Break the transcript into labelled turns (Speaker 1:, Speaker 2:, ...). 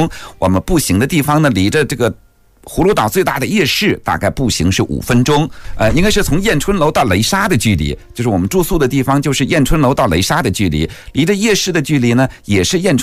Speaker 1: 钟。我们步行的地方呢，离着这个葫芦岛最大的夜市大概步行是5分钟，应该是从燕春楼到雷沙的距离，就是我们住宿的地方就是燕春楼到雷沙的距离，离着夜市的距离呢也是燕春